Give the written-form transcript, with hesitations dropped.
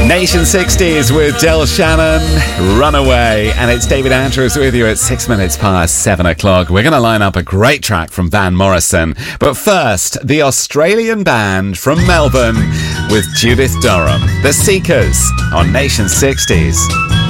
Nation 60s with Del Shannon, Runaway, and it's David Andrews with you at 6 minutes past 7 o'clock. We're going to line up a great track from Van Morrison, but first, the Australian band from Melbourne with Judith Durham, The Seekers on Nation 60s.